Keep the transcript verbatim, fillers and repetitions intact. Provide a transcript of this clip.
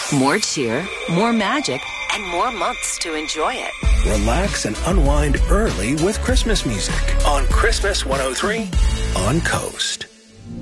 More cheer, more magic, and more months to enjoy it. Relax and unwind early with Christmas music on Christmas one oh three on Coast.